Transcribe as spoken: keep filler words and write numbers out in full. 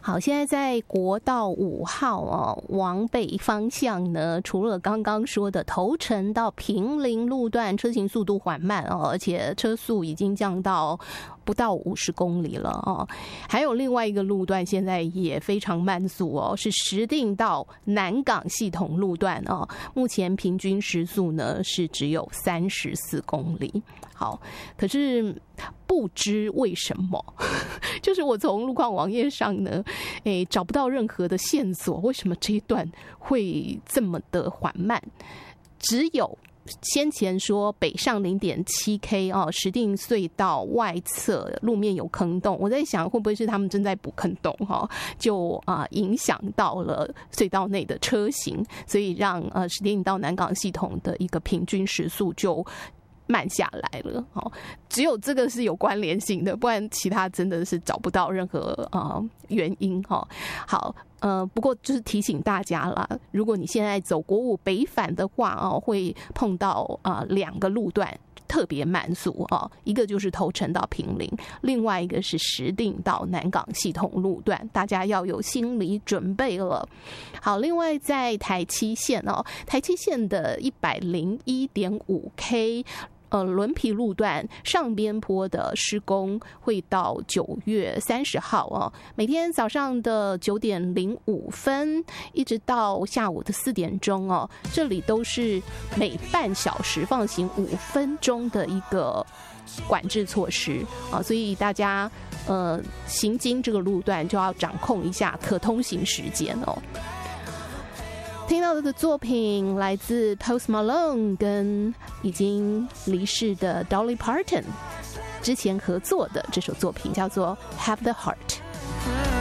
好，现在在国道五号哦，往北方向呢，除了刚刚说的头城到坪林路段车行速度缓慢哦，而且车速已经降到不到五十公里了哦。还有另外一个路段现在也非常慢速哦，是石碇到南港系统路段哦，目前平均时速呢是只有三十四公里。好，可是不知为什么，就是我从路况网页上呢，诶，找不到任何的线索，为什么这一段会这么的缓慢？只有先前说北上 零点七 K 哦，石碇隧道外侧路面有坑洞，我在想会不会是他们正在补坑洞哈，就啊、呃、影响到了隧道内的车行，所以让呃石碇到南港系统的一个平均时速就慢下来了，哦，只有这个是有关联性的，不然其他真的是找不到任何呃原因哈。好，呃，不过就是提醒大家啦，如果你现在走国五北返的话哦，会碰到啊两个路段特别慢速哦，一个就是头城到坪林，另外一个是石碇到南港系统路段，大家要有心理准备了。好，另外在台七线哦，台七线的 一百零一点五 K。呃，轮皮路段上边坡的施工会到九月三十号哦，每天早上的九点零五分一直到下午的四点钟哦，这里都是每半小时放行五分钟的一个管制措施啊，所以大家呃行经这个路段就要掌控一下可通行时间哦。听到的作品来自 Post Malone 跟已经离世的 Dolly Parton 之前合作的这首作品叫做 Have the Heart。